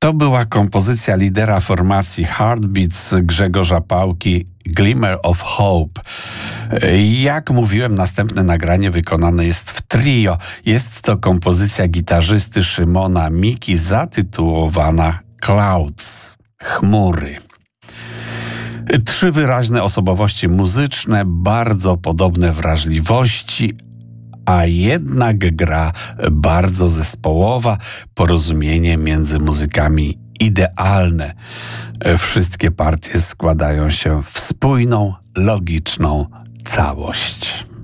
To była kompozycja lidera formacji Heartbeats Grzegorza Pałki, Glimmer of Hope. Jak mówiłem, następne nagranie wykonane jest w trio. Jest to kompozycja gitarzysty Szymona Miki zatytułowana Clouds, chmury. 3 wyraźne osobowości muzyczne, bardzo podobne wrażliwości, a jednak gra bardzo zespołowa, porozumienie między muzykami idealne. Wszystkie partie składają się w spójną, logiczną całość.